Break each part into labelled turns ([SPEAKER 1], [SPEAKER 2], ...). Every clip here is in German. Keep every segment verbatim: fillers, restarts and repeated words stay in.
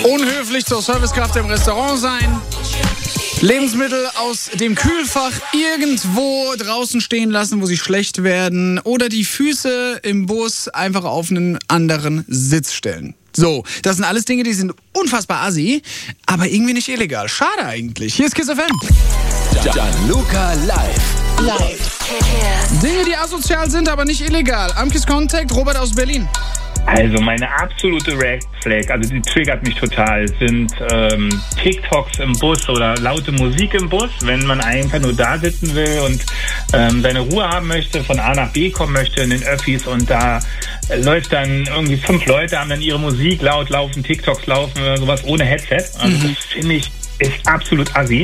[SPEAKER 1] Unhöflich zur Servicekraft im Restaurant sein. Lebensmittel aus dem Kühlfach irgendwo draußen stehen lassen, wo sie schlecht werden. Oder die Füße im Bus einfach auf einen anderen Sitz stellen. So, das sind alles Dinge, die sind unfassbar assi, aber irgendwie nicht illegal. Schade eigentlich. Hier ist Kiss F M.
[SPEAKER 2] Gianluca live.
[SPEAKER 3] Live.
[SPEAKER 1] Dinge, die asozial sind, aber nicht illegal. Am Kiss Contact, Robert aus Berlin.
[SPEAKER 4] Also meine absolute Red Flag, also die triggert mich total, sind ähm, TikToks im Bus oder laute Musik im Bus, wenn man einfach nur da sitzen will und ähm, seine Ruhe haben möchte, von A nach B kommen möchte in den Öffis und da äh, läuft dann irgendwie fünf Leute, haben dann ihre Musik laut laufen, TikToks laufen oder sowas ohne Headset. Also
[SPEAKER 1] Mhm.
[SPEAKER 4] das finde ich ist absolut assi.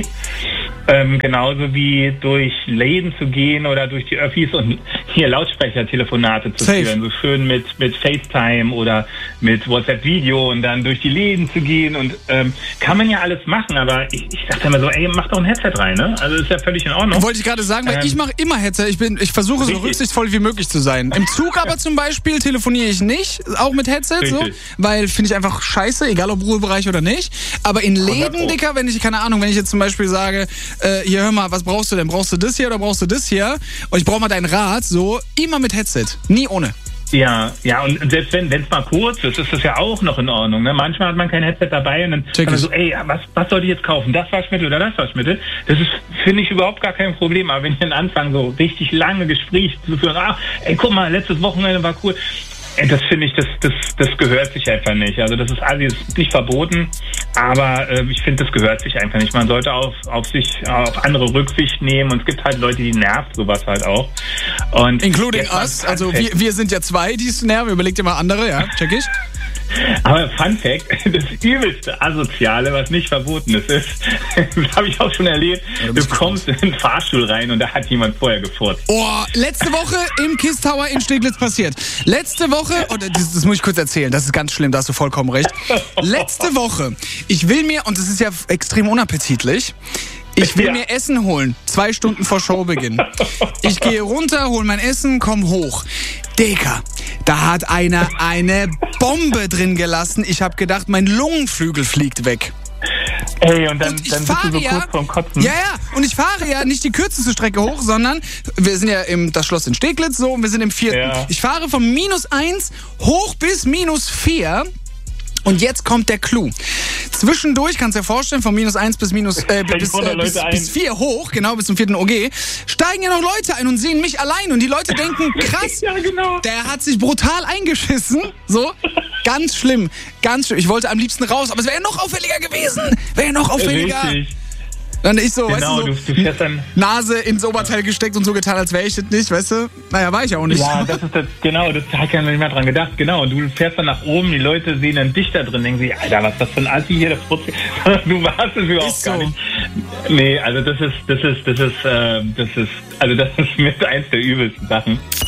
[SPEAKER 4] Ähm, genauso wie durch Läden zu gehen oder durch die Öffis und hier Lautsprechertelefonate zu
[SPEAKER 1] Safe.
[SPEAKER 4] führen, so schön mit, mit FaceTime oder mit WhatsApp-Video und dann durch die Läden zu gehen und ähm, kann man ja alles machen, aber ich, ich dachte immer so, ey, mach doch ein Headset rein, ne? Also ist ja völlig in Ordnung.
[SPEAKER 1] Wollte ich gerade sagen, weil
[SPEAKER 4] Ähm,
[SPEAKER 1] ich mache immer Headset. Ich bin, ich versuche so
[SPEAKER 4] Richtig.
[SPEAKER 1] rücksichtsvoll wie möglich zu sein. Im Zug aber zum Beispiel telefoniere ich nicht, auch mit Headset, so,
[SPEAKER 4] Richtig.
[SPEAKER 1] weil finde ich einfach scheiße, egal ob Ruhebereich oder nicht. Aber in Läden,
[SPEAKER 4] Pro.
[SPEAKER 1] Dicker, wenn ich, keine Ahnung, wenn ich jetzt zum Beispiel sage, äh, hier hör mal, was brauchst du denn? Brauchst du das hier oder brauchst du das hier? Und ich brauche mal deinen Rat, so, immer mit Headset, nie ohne.
[SPEAKER 4] Ja, ja, und selbst wenn es mal kurz ist, ist das ja auch noch in Ordnung. Ne? Manchmal hat man kein Headset dabei und dann
[SPEAKER 1] Check
[SPEAKER 4] kann man
[SPEAKER 1] ich.
[SPEAKER 4] so, ey, was, was soll ich jetzt kaufen? Das Waschmittel oder das Waschmittel? Das ist, finde ich, überhaupt gar kein Problem. Aber wenn ich dann anfange, so richtig lange Gespräche zu führen, ah, ey, guck mal, letztes Wochenende war cool. Ey, das finde ich, das, das, das gehört sich einfach nicht. Also das ist alles nicht verboten, aber äh, ich finde, das gehört sich einfach nicht. Man sollte auf, auf sich, auf andere Rücksicht nehmen und es gibt halt Leute, die nervt sowas halt auch. Und
[SPEAKER 1] Including
[SPEAKER 4] jetzt mal
[SPEAKER 1] us,
[SPEAKER 4] Fun
[SPEAKER 1] also
[SPEAKER 4] Fact.
[SPEAKER 1] wir, wir sind ja zwei, die es nerven, überlegt ihr mal andere, ja, check ich.
[SPEAKER 4] Aber Fun Fact, das übelste Asoziale, was nicht verboten ist, ist, das habe ich auch schon erlebt,
[SPEAKER 1] Ja, du
[SPEAKER 4] du
[SPEAKER 1] bist
[SPEAKER 4] kommst in den Fahrstuhl rein und da hat jemand vorher gefurzt.
[SPEAKER 1] Oh, letzte Woche im Kiss Tower in Steglitz passiert. Letzte Woche, oh, das, das muss ich kurz erzählen, das ist ganz schlimm, da hast du vollkommen recht. Letzte Woche, ich will mir, und das ist ja extrem unappetitlich, ich will
[SPEAKER 4] Ja.
[SPEAKER 1] mir Essen holen, zwei Stunden vor Showbeginn. Ich gehe runter, hol mein Essen, komm hoch. Digga, da hat einer eine Bombe drin gelassen. Ich habe gedacht, mein Lungenflügel fliegt weg.
[SPEAKER 4] Ey, und dann,
[SPEAKER 1] Und ich
[SPEAKER 4] dann bist du
[SPEAKER 1] fahre
[SPEAKER 4] so
[SPEAKER 1] ja,
[SPEAKER 4] kurz vorm Kotzen.
[SPEAKER 1] ja, ja, und ich fahre ja nicht die kürzeste Strecke hoch, sondern wir sind ja im das Schloss in Steglitz so und wir sind im vierten.
[SPEAKER 4] Ja.
[SPEAKER 1] Ich fahre von minus eins hoch bis minus vier. Und jetzt kommt der Clou. Zwischendurch, kannst du dir vorstellen, von minus eins bis minus äh, bis,
[SPEAKER 4] hundert
[SPEAKER 1] äh, bis,
[SPEAKER 4] Leute ein.
[SPEAKER 1] bis vier hoch, genau, bis zum vierten O G, steigen ja noch Leute ein und sehen mich allein. Und die Leute denken, krass,
[SPEAKER 4] Ja, genau.
[SPEAKER 1] der hat sich brutal eingeschissen. So, ganz schlimm, ganz schlimm. Ich wollte am liebsten raus, aber es wäre ja noch auffälliger gewesen. Wäre ja noch auffälliger.
[SPEAKER 4] Richtig.
[SPEAKER 1] Dann ich so,
[SPEAKER 4] Genau,
[SPEAKER 1] weißt du,
[SPEAKER 4] du,
[SPEAKER 1] so
[SPEAKER 4] du fährst dann...
[SPEAKER 1] Nase ins Oberteil gesteckt und so getan, als wäre ich das nicht, weißt du? Naja, war ich ja auch nicht.
[SPEAKER 4] Ja, das ist das, genau, das hat ja nicht mehr dran gedacht, genau. Und du fährst dann nach oben, die Leute sehen dann dich da drin, denken sich, Alter, was ist das für ein Assi hier, das Putz. Du warst es überhaupt
[SPEAKER 1] Ist
[SPEAKER 4] gar
[SPEAKER 1] so.
[SPEAKER 4] nicht. Nee, also das ist, das ist, das ist, äh, das ist, also das ist mit eins der übelsten Sachen.